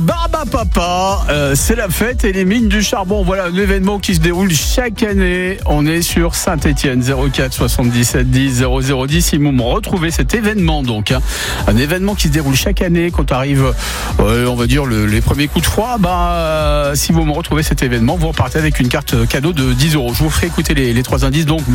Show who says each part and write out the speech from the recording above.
Speaker 1: Barba Papa, c'est la fête et les mines du charbon. Voilà un événement qui se déroule chaque année. On est sur Saint-Étienne, 04 77 10 0010. Si vous me retrouvez cet événement, donc un événement qui se déroule chaque année quand arrive, on va dire les premiers coups de froid. Si vous me retrouvez cet événement, vous repartez avec une carte cadeau de 10 euros. Je vous ferai écouter les trois indices. Donc